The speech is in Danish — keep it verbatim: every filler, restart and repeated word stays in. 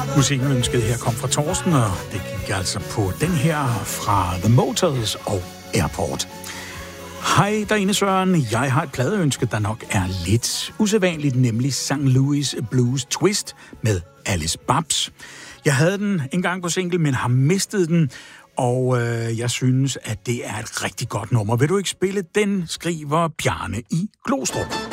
Musikønsket her kom fra Torsten, og det gik altså på den her fra The Motors og Airport. Hej derinde, Søren. Jeg har et pladeønske, der nok er lidt usædvanligt, nemlig Sankt Louis Blues Twist med Alice Babs. Jeg havde den engang på single, men har mistet den, og øh, jeg synes, at det er et rigtig godt nummer. Vil du ikke spille den, skriver Bjarne i Glostrup.